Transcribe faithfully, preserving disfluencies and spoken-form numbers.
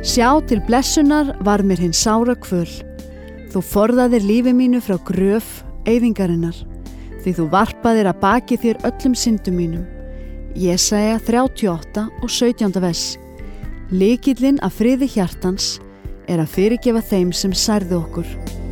Sjá til blessunar var mér hinn sára kvöl. Þú forðaðir lífi mínu frá gröf eyðingarinnar, því þú varpaðir að baki þér öllum syndum mínum. Jesaja þrjátíu og átta og sautjánda vers. Lykillinn að friði hjartans er að fyrirgefa þeim sem særðu okkur.